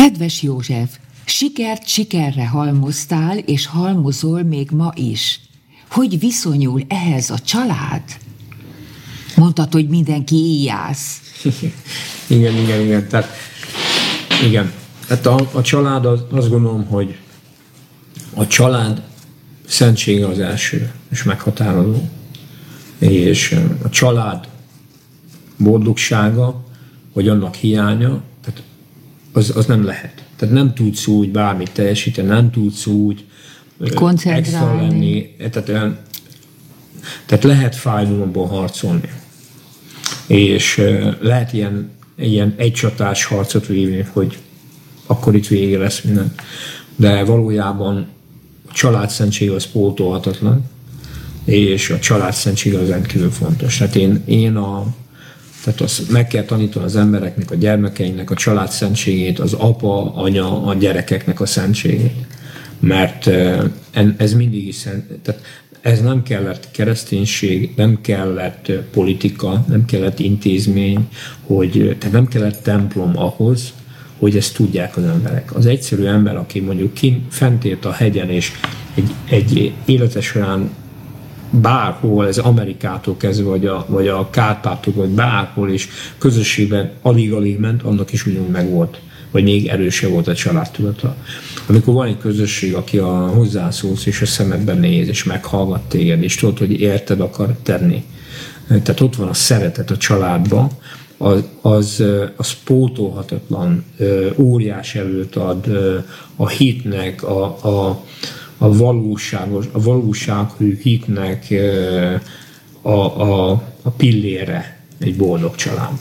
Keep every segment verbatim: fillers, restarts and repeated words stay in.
Kedves József, sikert sikerre halmoztál, és halmozol még ma is. Hogy viszonyul ehhez a család? Mondtad, hogy mindenki íjász. igen, igen, igen. Tehát, igen. Hát a, a család, az, azt gondolom, hogy a család szentsége az első, és meghatározó. És a család boldogsága, vagy annak hiánya, tehát az, az nem lehet. Tehát nem tudsz úgy bármit teljesíteni, nem tudsz úgy extra lenni. Tehát, tehát lehet fájdalomból harcolni. És lehet ilyen, ilyen egycsatás harcot vívni, hogy akkor itt vége lesz minden. De valójában a családszentség az pótolhatatlan, és a családszentség az rendkívül fontos. Tehát én, én a Tehát azt meg kell tanítani az embereknek, a gyermekeinknek a család szentségét, az apa, anya, a gyerekeknek a szentségét. Mert ez mindig is szent. Tehát ez nem kellett kereszténység, nem kellett politika, nem kellett intézmény, hogy, tehát nem kellett templom ahhoz, hogy ezt tudják az emberek. Az egyszerű ember, aki mondjuk kint fent ért a hegyen, és egy, egy élete során bárhol, ez Amerikától kezdve, vagy a, vagy a Kárpától, vagy bárhol is közösségben alig-alig ment, annak is ugyanúgy megvolt, vagy még erősebb volt a családtudata. Amikor van egy közösség, aki a hozzászólsz, és a szemedben néz, és meghallgat téged, és tudod, hogy érted akar tenni. Tehát ott van a szeretet a családban, az, az, az pótolhatatlan, óriás erőt ad a hitnek, a, a a valóságos, a valósághű hitnek a, a, a pillére egy boldog család.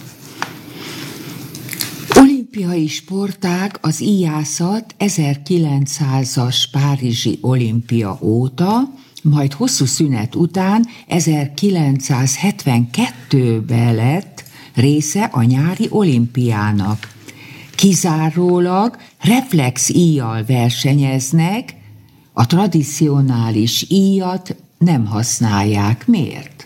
Olimpiai sportág az íjászat ezerkilencszázas párizsi olimpia óta, majd hosszú szünet után ezerkilencszázhetvenkettőben lett része a nyári olimpiának. Kizárólag reflex íjjal versenyeznek, a tradicionális íjat nem használják. Miért?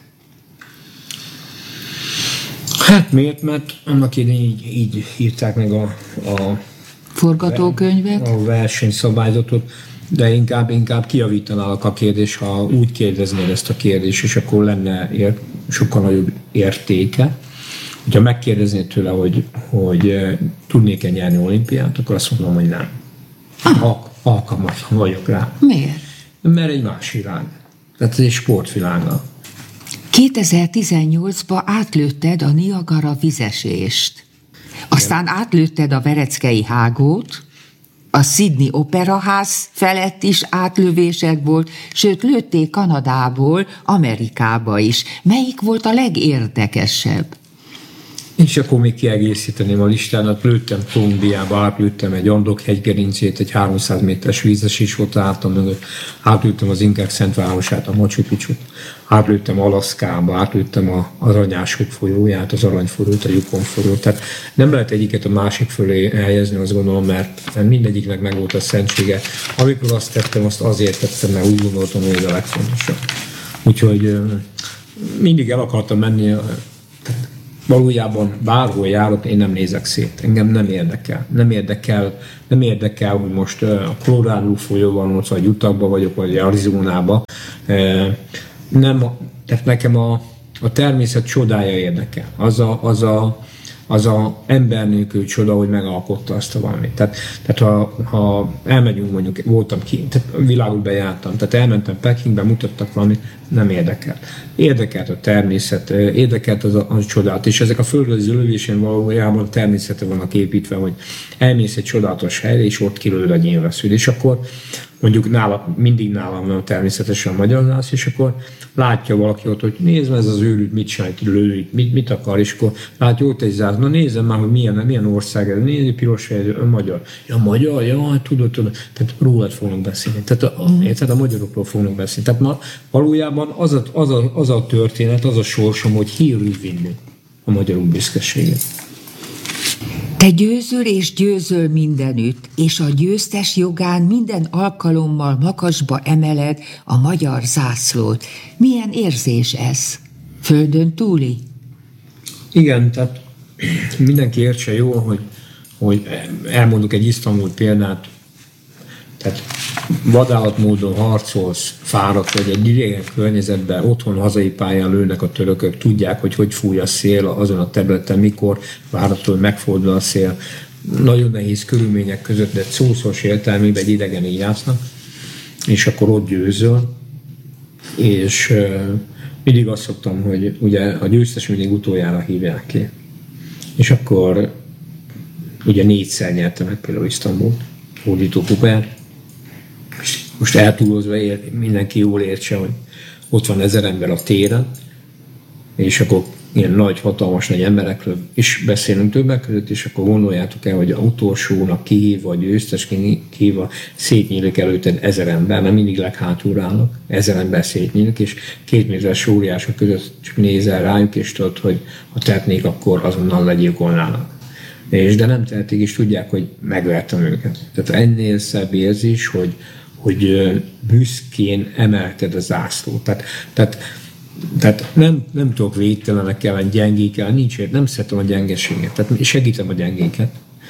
Hát miért? Mert annak idején így, így írták meg a, a forgatókönyvet, a versenyszabályzatot, de inkább, inkább kijavítanálak a kérdés, ha úgy kérdeznéd ezt a kérdést, és akkor lenne ér, sokkal nagyobb értéke. Ha megkérdeznéd tőle, hogy, hogy tudnék-e nyerni olimpiát, akkor azt mondom, hogy nem. Ha alkalmatlan vagyok rá. Miért? Mert egy más világ. Tehát egy sportvilága. kétezer-tizennyolcban átlőtted a Niagara vizesést. Aztán igen, átlőtted a Vereckei hágót, a Sydney Operaház felett is átlövések volt, sőt lőtték Kanadából Amerikába is. Melyik volt a legérdekesebb? És akkor még kiegészíteném a listának, lőttem Kolumbiába, átlőttem egy Andok hegygerincét, egy háromszáz méteres vízesés volt álltam mögött, átlőttem az inkák szentvárosát, a Machu Picchut, átlőttem Alaszkába, átlőttem a Aranyások folyóját, az Aranyforrót, a Yukon folyót. Tehát nem lehet egyiket a másik fölé helyezni, azt gondolom, mert mindegyiknek meg volt a szentsége. Amikor azt tettem, azt azért tettem, mert úgy gondoltam, hogy ez a legfontosabb. Úgyhogy mindig el akartam menni. Valójában bárhol járok, én nem nézek szét. Engem nem érdekel. Nem érdekel, nem érdekel, hogy most a Colorado folyóban ott, vagy Utahban vagyok, vagy Arizonában. Nem, tehát nekem a, a természet csodája érdekel. Az a, az a, az a ember nélkül csoda, hogy megalkotta azt a valamit. Tehát, tehát ha, ha elmegyünk, mondjuk, voltam ki, tehát világot bejártam, tehát elmentem Pekingbe, mutattak valamit, nem érdekelt. Érdekelt a természet, érdekelt az a, az a csodát, és ezek a földrajzi lövésén valójában természete vannak építve, hogy elmész egy csodálatos helyre, és ott kilőd a nyilvesszűd, és akkor mondjuk nála, mindig nálam van természetesen a magyarnász, és akkor látja valaki ott, hogy nézd ez az őrült, mit csinál, lőd, mit, mit akar, és akkor látja ott egy zászló, na nézzem már, hogy milyen, milyen ország ez, nézd, piros fejező, magyar. Ja, magyar, ja, tudod, tudod, tehát rólad fognak beszélni, tehát a, mm. érted, a magyarokról fognak beszélni. Tehát ma valójában az a, az, a, az a történet, az a sorsom, hogy hírül vinni a magyarok büszkeségét. Te győzöl és győzöl mindenütt, és a győztes jogán minden alkalommal makasba emeled a magyar zászlót. Milyen érzés ez? Földön túli? Igen, tehát mindenki értse jól, hogy hogy elmondok egy isztambul példát, tehát vadállatmódon harcolsz, fáradt vagy egy idegen környezetben, otthon hazai pályán lőnek a törökök, tudják, hogy hogy fúj a szél azon a területen, mikor várható, megfordul a szél. Nagyon nehéz körülmények között, de szószoros értelmében egy idegen így játsznak, és akkor ott győzöl, és uh, mindig azt szoktam, hogy ugye a győztes mindig utoljára hívják ki. És akkor ugye négyszer nyerte meg például Isztambult, hódító kupát. Most eltúlozva ér, mindenki jól értse, hogy ott van ezer ember a téren, és akkor ilyen nagy, hatalmas nagy emberekről is beszélünk többek között, és akkor gondoljátok el, hogy a utolsónak kihívva, a győztes kihívva, szétnyílik előtted ezer ember, mert mindig leghátulra állnak, ezer ember szétnyílik, és két méteres óriások között csak nézel rájuk, és tudod, hogy ha tehetnék, akkor azonnal legyilkolnának. És de nem tehetik, és tudják, hogy megvertem őket. Tehát ennél szebb érzés, hogy, hogy büszkén emelted a zászlót. Tehát, tehát, tehát nem, nem tudok végtelenek ellen, gyengék ellen, nincs, nem szeretem a gyengeséget. Tehát segítem a gyengéket,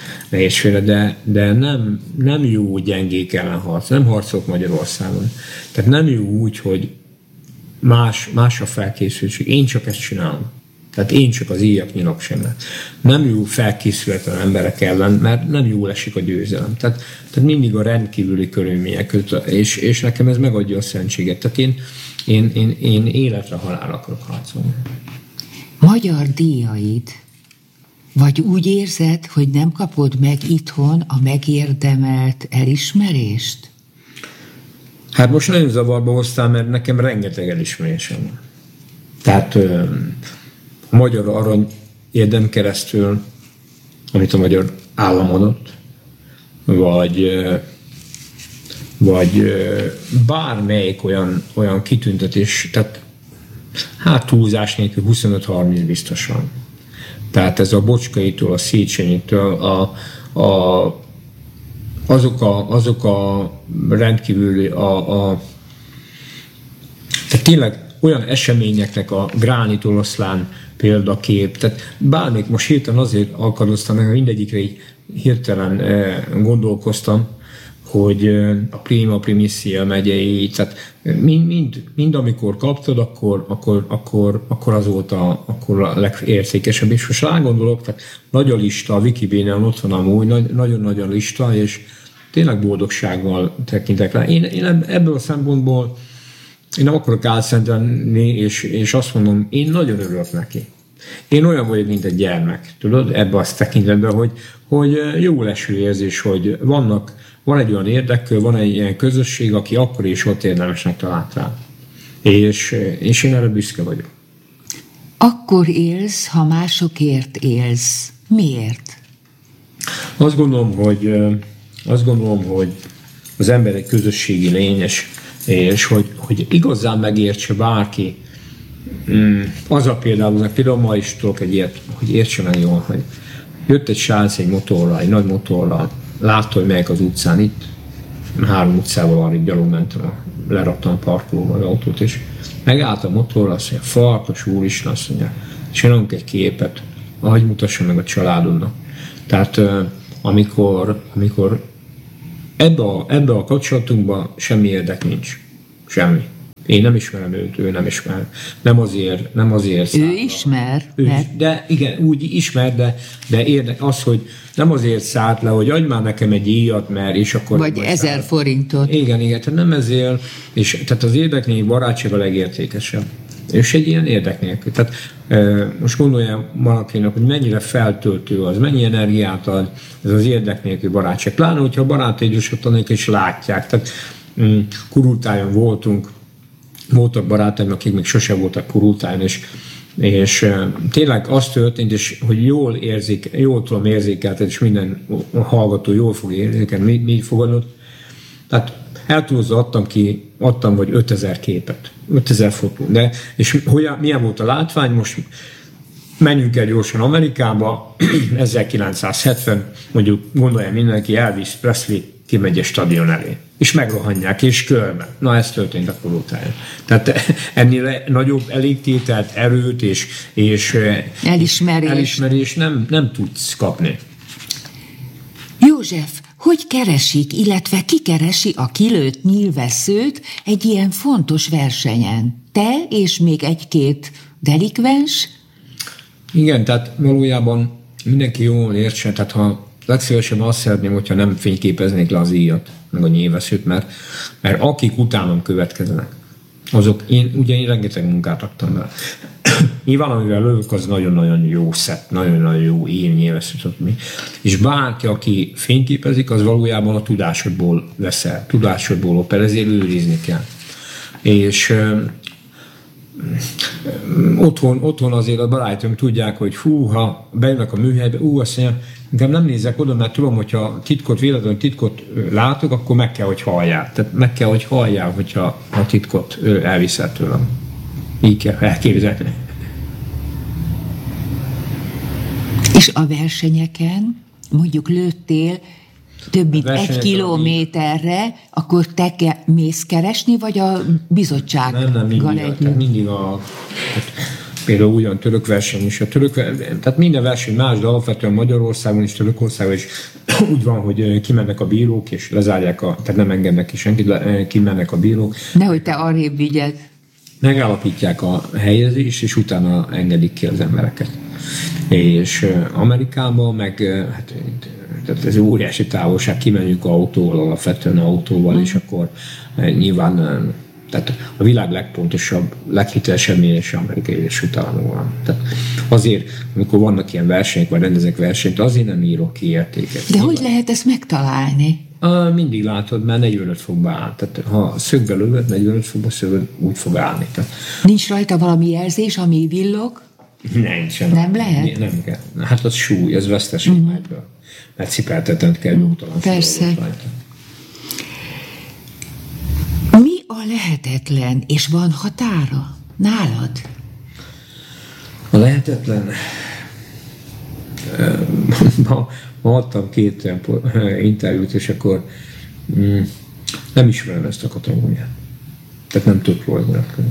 de, de nem, nem jó gyengék ellen harc. Nem harcolok Magyarországon. Tehát nem jó úgy, hogy más, más a felkészültség. Én csak ezt csinálom. Tehát én csak az íjak nyilok sem. Nem jó felkészületlen emberek ellen, mert nem jól esik a győzelem. Tehát, tehát mindig a rendkívüli körülmények között, és, és nekem ez megadja a szentséget. Tehát én, én, én, én életre halálra akarok harcolni. Magyar díjaid, vagy úgy érzed, hogy nem kapod meg itthon a megérdemelt elismerést? Hát most nagyon zavarba hoztál, mert nekem rengeteg elismerésem van. Tehát a Magyar Arany érdem keresztül, amit a magyar állam adott, vagy, vagy bármelyik olyan, olyan kitüntetés, tehát hát túlzás nélkül huszonöt-harminc biztos van. Tehát ez a Bocskai-tól, a Széchenyitől, a, a, azok, a, azok a rendkívüli, a, a, tehát tényleg olyan eseményeknek a Gránit oroszlán példakép, tehát bármelyik, most hirtelen azért alkalmaztam meg, hogy mindegyikre így hirtelen gondolkoztam, hogy a Prima Primizia megyei, tehát mind, mind, mind amikor kaptad, akkor, akkor, akkor, akkor az volt a, akkor a legértékesebb. És most rágondolok, tehát nagy a lista, a Wikibénen ott van amúgy, nagyon nagy a lista, és tényleg boldogsággal tekintek rá. Én, én ebből a szempontból én nem akarok álszentelni, és, és azt mondom, én nagyon örülök neki. Én olyan vagyok, mint egy gyermek, tudod, ebben azt tekintetben, hogy, hogy jó leső érzés, hogy vannak, van egy olyan érdekkör, van egy ilyen közösség, aki akkor is ott érdemesnek talált rá. És, és én erre büszke vagyok. Akkor élsz, ha másokért élsz. Miért? Azt gondolom, hogy, azt gondolom, hogy az ember egy közösségi lényes, és hogy, hogy igazán megértse bárki. Az a például, például ma is tudok egy ilyet, hogy értse meg jól, hogy jött egy srác egy motorral, egy nagy motorral, látta, hogy melyik az utcán itt, három utcával van, itt gyalog mentem, leraktam a parkolóba az autót, és megállt a motorral, azt mondja, farkas úristen, azt mondja, csinálunk egy képet, ahogy mutassa meg a családodnak. Tehát amikor, amikor ebbe a, ebbe a kapcsolatunkban semmi érdek nincs. Semmi. Én nem ismerem őt, ő nem ismer. Nem azért, nem azért. Ő ismer. Ő, mert... De igen, úgy ismer, de, de érdek az, hogy nem azért szállt le, hogy adj már nekem egy íjat, mert és akkor... Vagy ezer szállt. forintot. Igen, igen, tehát nem ezért, és tehát az érdeknél barátság a legértékesebb. És egy ilyen érdek nélkül. Tehát e, most gondoljam valakinek, hogy mennyire feltöltő az, mennyi energiát ad ez az érdek nélkül barátság. Pláne, hogyha a barátaidősötanék is látják. Tehát mm, Kurultájon voltunk, voltak barátaim, akik még sose voltak Kurultájon, és, és e, tényleg az történt, és hogy jól érzik, jól tudom érzékeltet, és minden hallgató jól fog érzékelni, mi, mi fogadott. Tehát eltúlzva adtam ki, adtam vagy ötezer képet, ötezer fotó, de és hogy, milyen volt a látvány, most menjünk el gyorsan Amerikába, ezerkilencszázhetven, mondjuk gondolja mindenki, Elvis Presley kimegy a stadion elé, és megrohanják, és körben. Na, ez történt a Kurultájon. Tehát ennél nagyobb elégtételt, erőt és, és elismerés, elismerés nem, nem tudsz kapni. József, hogy keresik, illetve ki keresi a kilőtt nyílvesszőt egy ilyen fontos versenyen? Te és még egy-két delikvens? Igen, tehát valójában mindenki jól értse, tehát ha legszívesebben azt szeretném, hogyha nem fényképeznék le az íjat, meg a nyílvesszőt, mert, mert akik utánam következnek, azok, én, ugye én rengeteg munkát adtam be. Nyilván, amivel lövök, az nagyon-nagyon jó szett, nagyon-nagyon jó én nyilvesszőt, és bárki, aki fényképezik, az valójában a tudásodból veszel, tudásodból oper, ezért őrizni kell. És ö, otthon, otthon azért a barátom tudják, hogy hú, ha bejönnek a műhelybe, ú, azt mondja, inkább nem nézek oda, mert tudom, hogyha titkot, véletlenül titkot látok, akkor meg kell, hogy halljál. Tehát meg kell, hogy halljál, hogyha a titkot elviszel tőlem. Így kell elképzelni. És a versenyeken, mondjuk lőttél több mint egy kilométerre, akkor te ke- mész keresni, vagy a bizottsággal együtt? Nem, nem, mindig, tehát mindig a... Tehát például ugyan török verseny is, a török, tehát minden verseny más, de alapvetően Magyarországon és Törökországon is úgy van, hogy kimennek a bírók, és lezárják a, tehát nem engednek ki senkit, kimennek a bírók. Nehogy te arrébb vigyed. Megállapítják a helyezést, és utána engedik ki az embereket. És Amerikában meg, hát tehát ez óriási távolság, kimenjünk autóval, alapvetően autóval, mm. és akkor nyilván tehát a világ legpontosabb, leghitelesebb mérése Amerikai Egyesült Államokban. Tehát azért, amikor vannak ilyen versenyek, vagy rendezek versenyt, azért nem írok ki értéket. De nyilván. Hogy lehet ezt megtalálni? Mindig látod, mert negyvenöt fokba áll. Tehát ha szögbe lövöd, negyvenöt fokba szövöd, úgy fog állni. Tehát... Nincs rajta valami jelzés, ami villog? Nincs. Nem, nem lehet? Nem kell. Hát az súly, ez veszteség uh-huh. megyből. Mert cipeltetend kell nyugtalan. Persze. Mi a lehetetlen, és van határa nálad? A lehetetlen... Ma, ma adtam két interjút, és akkor mm, nem ismerem ezt a kategóriát. Tehát nem tudok róla nyilatkozni.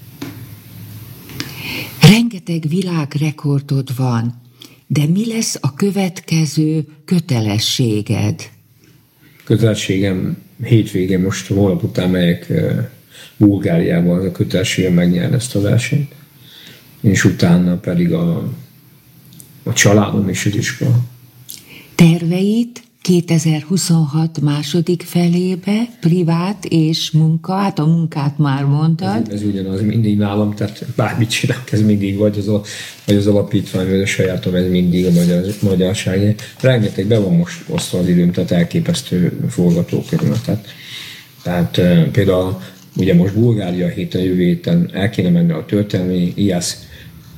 Rengeteg világrekordod van, de mi lesz a következő kötelességed? Kötelességem hétvégén most holnap után megyek Bulgáriába, az a kötelességem megnyerni ezt a versenyt. És utána pedig a, a családom és az iskola. Terveit kétezer-huszonhat második felébe, privát és munka, hát a munkát már mondtad. Ez, ez ugyanaz, mindig nálam, tehát bármit csinálok, ez mindig, vagy az, a, vagy az alapítvány, vagy a sajátom, ez mindig a magyar, magyarság. Rengeteg be van most osztva az időm, tehát elképesztő forgatókönyv. Tehát, tehát például ugye most Bulgária héten, jövő héten el kéne menni a történelmi i á es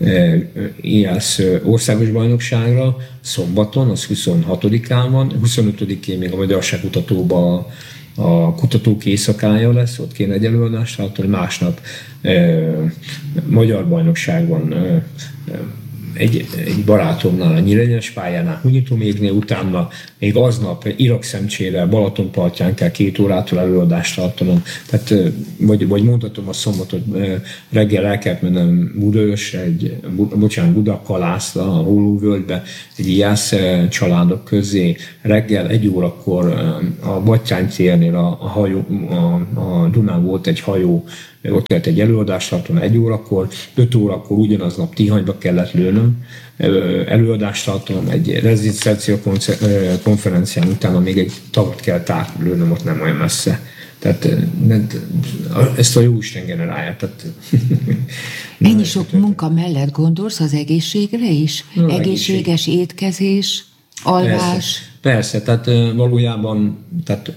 i á es országos bajnokságra szombaton, az huszonhatodikán van, huszonötödikén még a Magyarságkutatóban a, a kutatók éjszakája lesz, ott kéne egy előadást tartani, másnap e, magyar bajnokságban e, egy, egy barátomnál a Nyíregyes pályánál, Hunyitó-Mégnél, utána még aznap Irak szemcsére, Balatonpartján kell két órától előadást tartanom. Tehát, vagy, vagy mondhatom a szombatot, reggel el kellett mennem Budaörsre, egy, bocsánat, Budakalászra, a Hollóvölgybe, egy i á es családok közé. Reggel egy órakor a Battyány térnél a, a, hajó, a, a Dunán volt egy hajó, ott kellett egy előadást tartani egy órakor, öt órakor ugyanaznap Tihanyba kellett lőnöm, előadást tartanom egy rezisztencia konferencián, utána még egy tavat kellett átlőnöm, ott nem olyan messze. Tehát ezt a jóisten generálja. Tehát, ennyi sok munka mellett gondolsz az egészségre is? No, egészséges egészség. Étkezés, alvás? Persze, persze, tehát valójában tehát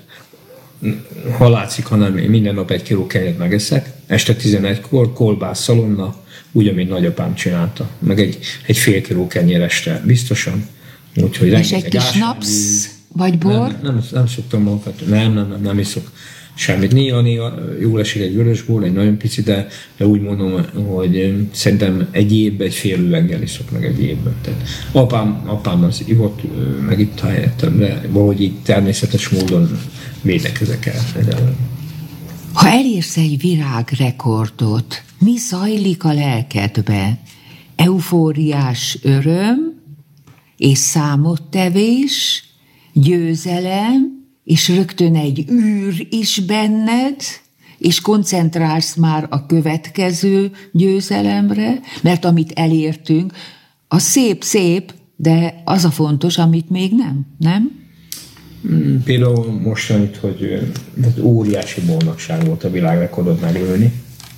ha látszik, hanem én minden nap egy kiló kenyeret megeszek, este tizenegykor kolbász szalonna, úgy, amit nagyapám csinálta, meg egy, egy fél kiló kenyér este biztosan. Úgyhogy és egy kis napsz, vagy bor? Nem, nem, nem szoktam magukat, nem, nem, nem, nem iszok semmit. Néha, néha jól esik egy vörösból, egy nagyon pici, de, de úgy mondom, hogy szerintem egy évben egy fél üveggel iszok meg egy évben. Tehát apám, apám az ivott, meg itt helyettem, de valahogy így természetes módon védekezek el. Ha elérsz egy virágrekordot, mi zajlik a lelkedbe? Eufóriás öröm és számottevés, győzelem, és rögtön egy űr is benned, és koncentrálsz már a következő győzelemre, mert amit elértünk, az szép-szép, de az a fontos, amit még nem, nem? Például most annyit, hogy óriási boldogság volt a világrekordot meglőni.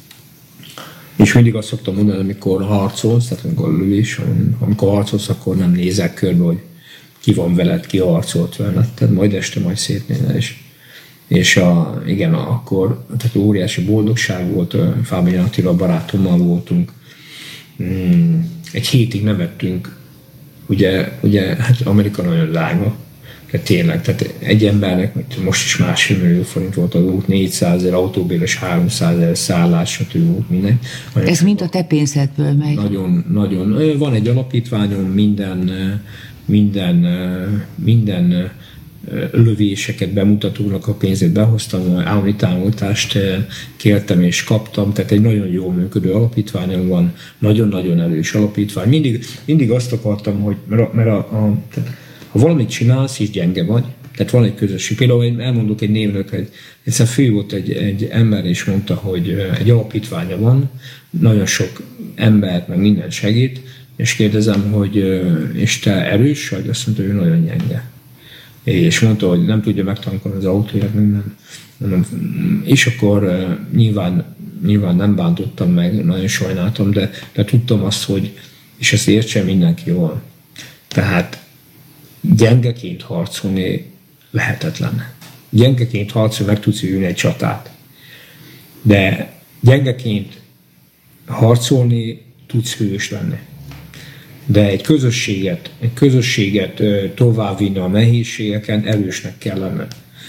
És mindig azt szoktam mondani, amikor harcolsz, tehát amikor lövés, amikor harcolsz, akkor nem nézel körbe, hogy ki van veled, ki harcolt veled, tehát majd este majd szétnézel is. És a, igen, akkor tehát óriási boldogság volt, Fábián Attila barátommal voltunk, egy hétig nevettünk, ugye, ugye hát Amerika nagyon drága, de tényleg, tehát egy embernek most is másfél millió forint volt az út, négyszázezer autóbéles, háromszázezer szállás, stb. Volt minden. Ez mind a te pénzedből megy. Nagyon, nagyon. Van egy alapítványom, minden, minden, minden lövéseket bemutatónak a pénzét behoztam, állami támogatást kértem és kaptam, tehát egy nagyon jól működő alapítványom van, nagyon-nagyon erős alapítvány. Mindig, mindig azt akartam, hogy mert, a, mert a, a, tehát, ha valamit csinálsz, és gyenge vagy, tehát van egy közösség. Például elmondok egy névnek, hogy egyszer fő volt egy, egy ember, és mondta, hogy egy alapítványa van, nagyon sok embert, meg minden segít, és kérdezem, hogy és te erős vagy? Azt mondta, hogy ő nagyon gyenge. És mondta, hogy nem tudja megtankolni az autóját, minden. És akkor nyilván, nyilván nem bántottam meg, nagyon sajnáltam, de, de tudtam azt, hogy, és ezt értsen mindenki jól. Tehát gyengeként harcolni lehetetlen. Gyengeként harcolni meg tudsz ülni egy csatát. De gyengeként harcolni tudsz hős lenni. De egy közösséget, egy közösséget továbbvinni a nehézségeken erősnek kell lenni.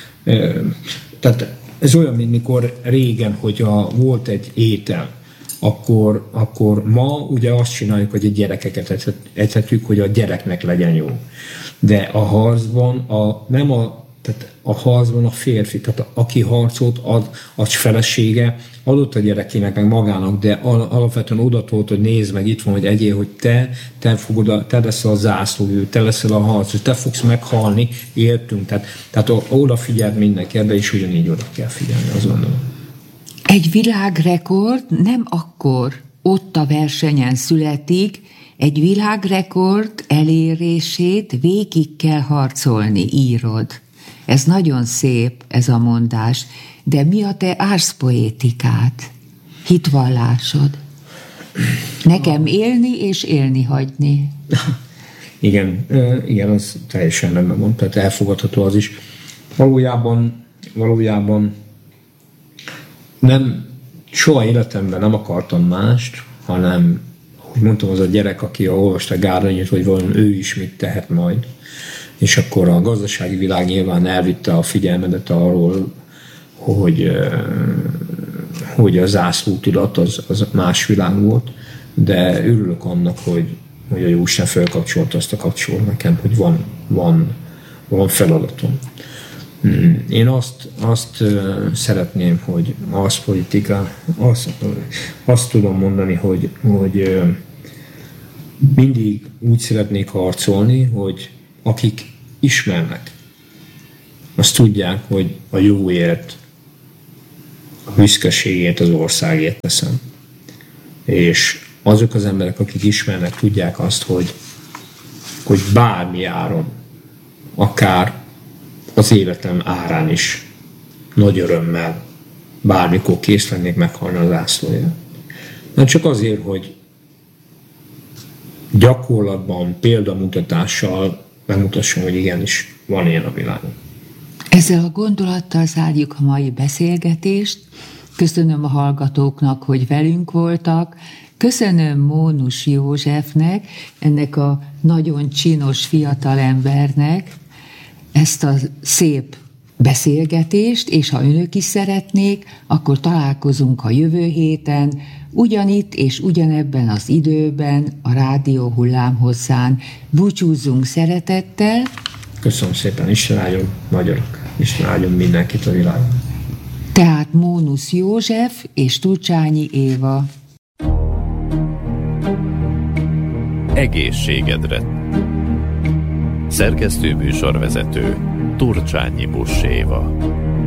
Tehát ez olyan, mint mikor régen, hogyha volt egy étel, akkor, akkor ma ugye azt csináljuk, hogy a gyerekeket ethetjük, hogy a gyereknek legyen jó. De a harcban a, nem a, tehát a harcban a férfi, tehát a, aki harcolt, ad, az felesége adott a gyerekének, meg magának, de al, alapvetően odatolt, hogy nézd meg, itt van, hogy egyél, hogy te, te, fogod a, te leszel a zászlóvivő, te leszel a harcos, te fogsz meghalni, éltünk. Tehát, tehát odafigyeld mindenki, ebbe is ugyanígy oda kell figyelni, azt gondolom. Egy világrekord nem akkor ott a versenyen születik, egy világrekord elérését végig kell harcolni, írod. Ez nagyon szép, ez a mondás, de mi a te árszpoétikát, hitvallásod? Nekem élni és élni hagyni. Igen, igen, az teljesen rendben mondta, tehát elfogadható az is. Valójában, valójában nem, soha életemben nem akartam mást, hanem, hogy mondtam, az a gyerek, aki olvasta Gárdonyit, hogy valami ő is mit tehet majd. És akkor a gazdasági világ nyilván elvitte a figyelmedet arról, hogy, hogy a zászlótudat az, az más világ volt, de örülök annak, hogy, hogy a Jóisten felkapcsolta azt a kapcsolót nekem, hogy van, van, van feladatom. Én azt, azt szeretném, hogy az politika, azt, azt tudom mondani, hogy, hogy mindig úgy szeretnék harcolni, hogy akik ismernek, azt tudják, hogy a jóért, a büszkeségért, az országért teszem. És azok az emberek, akik ismernek, tudják azt, hogy, hogy bármi áron, akár az életem árán is nagy örömmel bármikor kész lennék meghalni az zászlóért. Nem csak azért, hogy gyakorlatban, példamutatással megmutassam, hogy igenis van ilyen a világon. Ezzel a gondolattal zárjuk a mai beszélgetést. Köszönöm a hallgatóknak, hogy velünk voltak. Köszönöm Mónus Józsefnek, ennek a nagyon csinos fiatalembernek ezt a szép beszélgetést, és ha önök is szeretnék, akkor találkozunk a jövő héten, ugyanitt és ugyanebben az időben a Rádió Hullámhosszán. Búcsúzzunk szeretettel. Köszönöm szépen, Isten áldjon magyarok, Isten áldjon mindenkit a világon. Tehát Mónus József és Tulcsányi Éva. Egészségedre. Szerkesztő műsorvezető Turcsányi Buss Éva.